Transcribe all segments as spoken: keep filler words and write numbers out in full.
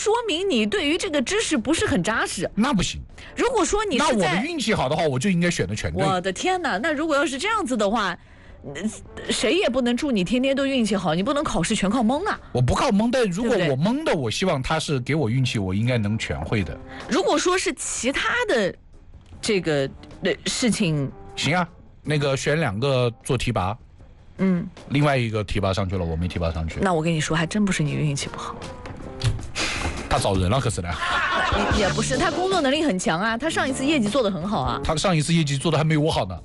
说明你对于这个知识不是很扎实。 那不行。 如果说你是在， 那我的运气好的话，我就应该选的全对。 我的天哪！那如果要是这样子的话，谁也不能祝你天天都运气好，你不能考试全靠蒙啊。 我不靠蒙，但如果对不对我蒙的，我希望他是给我运气，我应该能全会的。 如果说是其他的这个的事情， 行啊，那个选两个做提拔， 嗯， 另外一个提拔上去了，我没提拔上去。 那我跟你说，还真不是你运气不好。 他找人了，可是呢。 也也不是，他工作能力很强啊，他上一次业绩做得很好啊。 他上一次业绩做的还没我好呢。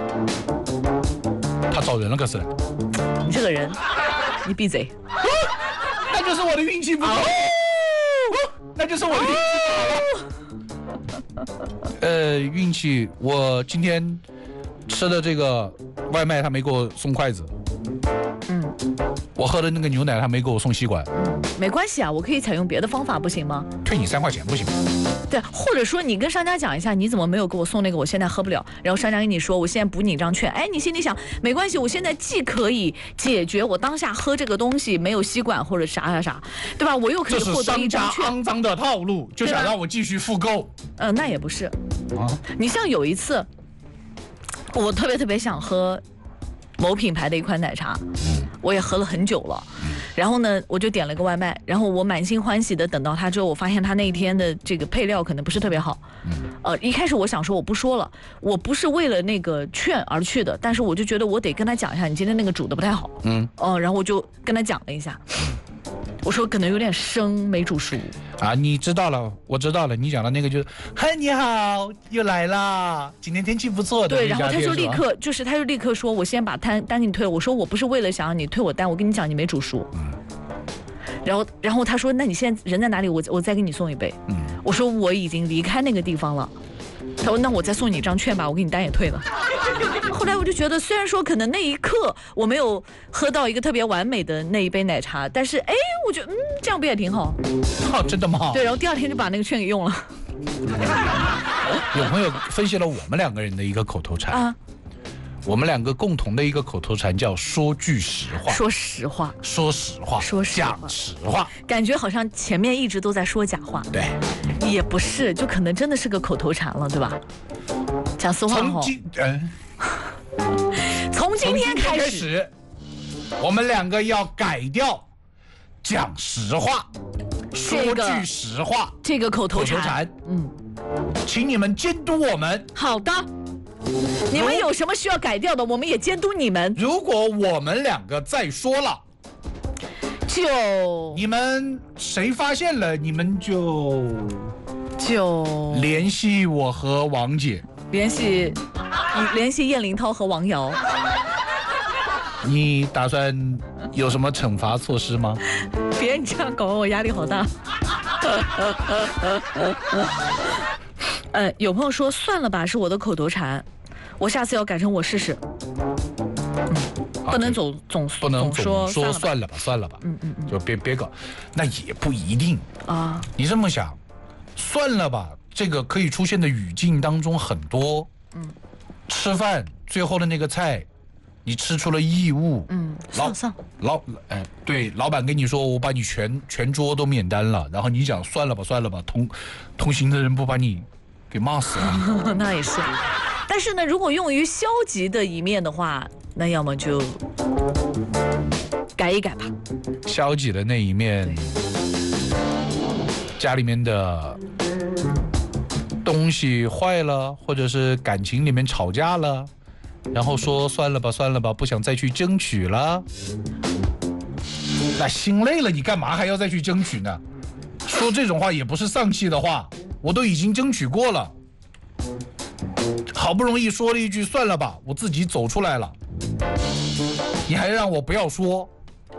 他找人了，可是呢。 你这个人，你闭嘴。 那就是我的运气不好。那就是我的运气不好。呃，运气，我今天吃的这个外卖，他没给我送筷子。 嗯。 我喝的那个牛奶，他没给我送吸管。 嗯，没关系啊，我可以采用别的方法，不行吗？ 退你三块钱不行吗？ 对，或者说你跟商家讲一下，你怎么没有给我送那个，我现在喝不了。然后商家跟你说，我现在补你一张券。哎，你心里想，没关系，我现在既可以解决我当下喝这个东西没有吸管或者啥啥啥，对吧？我又可以获得一张券。 这是商家肮脏的套路，就想让我继续复购。 呃，那也不是。 啊， 你像有一次，我特别特别想喝某品牌的一款奶茶，我也喝了很久了。然后呢，我就点了个外卖，然后我满心欢喜的等到他之后，我发现他那一天的这个配料可能不是特别好。呃，一开始我想说我不说了，我不是为了那个券而去的，但是我就觉得我得跟他讲一下，你今天那个煮的不太好。嗯。哦，然后我就跟他讲了一下，我说可能有点生，没煮熟。 啊，你知道了，我知道了。你讲的那个就是，嗨，你好，又来啦，今天天气不错的。 对，然后他就立刻，就是他就立刻说，我先把单单给你退。我说我不是为了想让你退我单，我跟你讲你没煮熟。嗯。然后，然后他说，那你现在人在哪里？我我再给你送一杯。嗯。我说我已经离开那个地方了。他说那我再送你一张券吧，我给你单也退了。后来我就觉得，虽然说可能那一刻我没有喝到一个特别完美的那一杯奶茶，但是哎，我觉得嗯，这样不也挺好？ 哦，真的吗？ 对，然后第二天就把那个券给用了。 有朋友分析了我们两个人的一个口头禅啊，我们两个共同的一个口头禅叫说句实话。 说实话， 说实话， 说实话， 讲实话， 感觉好像前面一直都在说假话。 对， 也不是，就可能真的是个口头禅了，对吧？讲实话从今嗯， 从今天开始， 开始我们两个要改掉讲实话，说句实话， 这个口头禅， 口头禅，嗯，请你们监督我们。 好的。你们有什么需要改掉的，我们也监督你们。 如果我们两个再说了， 就你们谁发现了，你们就就联系我和王姐， 联系联系叶林涛和王瑶。 你打算有什么惩罚措施吗？ 别人这样搞我压力好大。呃，有朋友说算了吧，是我的口头禅，我下次要改成我试试。嗯，不能总总不能总说说算了吧，算了吧， 嗯嗯嗯， 就别别搞，那也不一定啊。 你这么想，算了吧，这个可以出现的语境当中很多。嗯，吃饭最后的那个菜，你吃出了异物。 嗯， 老算老哎，对，老板跟你说我把你全全桌都免单了，然后你讲算了吧，算了吧，同同行的人不把你给骂死了。 那也是，但是呢，如果用于消极的一面的话，那要么就改一改吧。 消极的那一面，家里面的东西坏了，或者是感情里面吵架了，然后说算了吧，算了吧，不想再去争取了。那心累了，你干嘛还要再去争取呢？说这种话也不是丧气的话，我都已经争取过了，好不容易说了一句算了吧，我自己走出来了，你还让我不要说。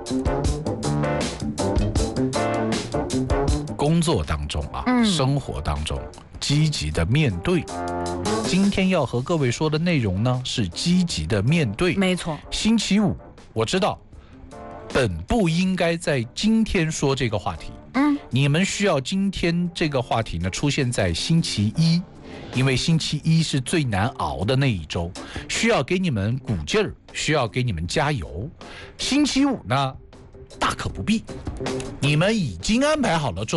工作当中啊，嗯、生活当中积极的面对。今天要和各位说的内容呢是积极的面对。 没错。 星期五，我知道本不应该在今天说这个话题。嗯，你们需要今天这个话题呢出现在星期一，因为星期一是最难熬的那一周，需要给你们鼓劲儿，需要给你们加油。星期五呢，大可不必，你们已经安排好了周